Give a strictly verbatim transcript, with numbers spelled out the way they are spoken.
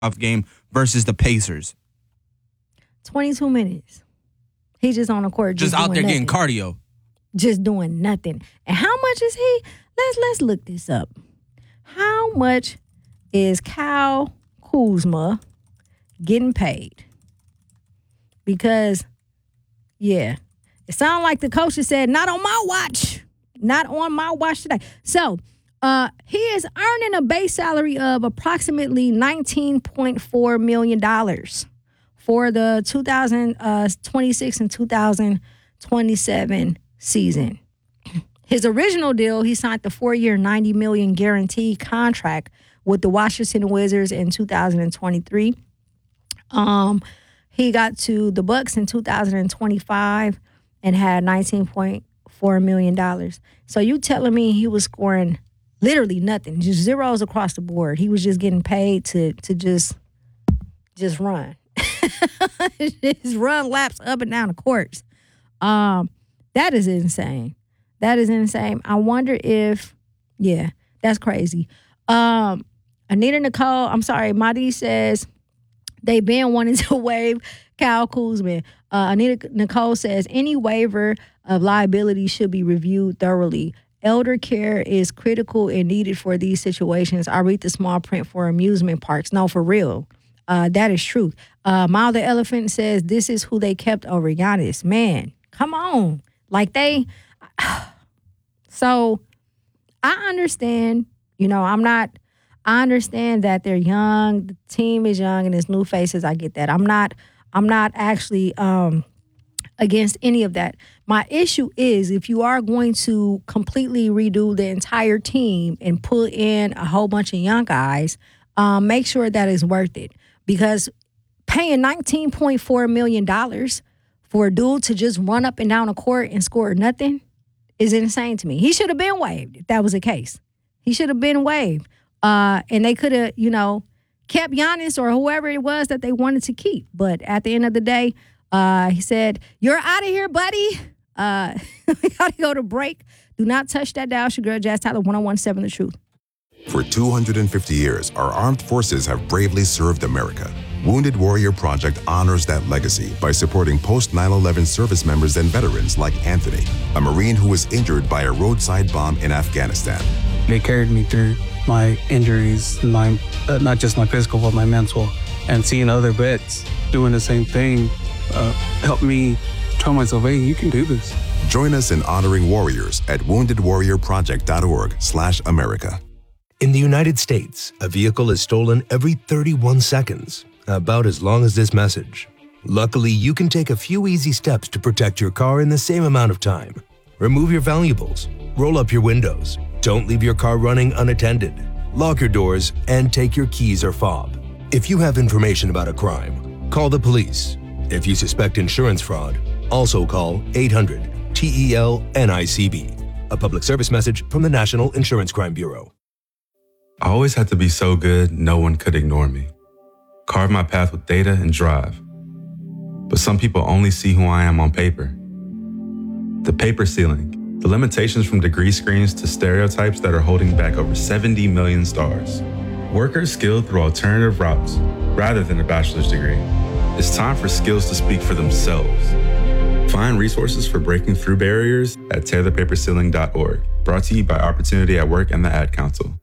game versus the Pacers? twenty-two minutes. He just on the court. Just, just out there nothing. getting cardio. Just doing nothing. And how much is he? Let's let's look this up. How much is Kyle Kuzma getting paid? Because, yeah, it sounds like the coach said, not on my watch. Not on my watch today. So, uh, he is earning a base salary of approximately nineteen point four million dollars for the two thousand twenty-six and two thousand twenty-seven season. His original deal, he signed the four-year, ninety million dollars guaranteed contract with the Washington Wizards in two thousand twenty-three. Um, he got to the Bucks in two thousand twenty-five and had nineteen point four million dollars. So you telling me he was scoring literally nothing, just zeros across the board. He was just getting paid to to just just run. Just run laps up and down the courts. Um, that is insane. That is insane. I wonder if, yeah, that's crazy. Um, Anita Nicole, I'm sorry, Madi says they've been wanting to waive Kyle Kuzma. Uh, Anita Nicole says any waiver of liability should be reviewed thoroughly. Elder care is critical and needed for these situations. I read the small print for amusement parks. No, for real. Uh, that is true. Uh, Mile the Elephant says this is who they kept over Giannis. Man, come on. Like they... So I understand, you know, I'm not, I understand that they're young, the team is young and it's new faces. I get that. I'm not, I'm not actually um, against any of that. My issue is if you are going to completely redo the entire team and put in a whole bunch of young guys, um, make sure that is worth it. Because paying nineteen point four million dollars for a dude to just run up and down a court and score nothing is insane to me. He should have been waived if that was the case. He should have been waived. Uh, and they could have, you know, kept Giannis or whoever it was that they wanted to keep. But at the end of the day, uh, he said, you're out of here, buddy. Uh, we got to go to break. Do not touch that dial. It's your girl, Jazz Tyler, one oh one point seven The Truth. For two hundred fifty years, our armed forces have bravely served America. Wounded Warrior Project honors that legacy by supporting post nine eleven service members and veterans like Anthony, a Marine who was injured by a roadside bomb in Afghanistan. They carried me through my injuries, my uh, not just my physical, but my mental. And seeing other vets doing the same thing uh, helped me tell myself, hey, you can do this. Join us in honoring warriors at wounded warrior project dot org slash America. In the United States, a vehicle is stolen every thirty-one seconds, about as long as this message. Luckily, you can take a few easy steps to protect your car in the same amount of time. Remove your valuables, roll up your windows, don't leave your car running unattended, lock your doors, and take your keys or fob. If you have information about a crime, call the police. If you suspect insurance fraud, also call eight hundred T E L N I C B. A public service message from the National Insurance Crime Bureau. I always had to be so good, no one could ignore me. Carve my path with data and drive. But some people only see who I am on paper. The paper ceiling, the limitations from degree screens to stereotypes that are holding back over seventy million stars. Workers skilled through alternative routes rather than a bachelor's degree. It's time for skills to speak for themselves. Find resources for breaking through barriers at tear the paper ceiling dot org. Brought to you by Opportunity at Work and the Ad Council.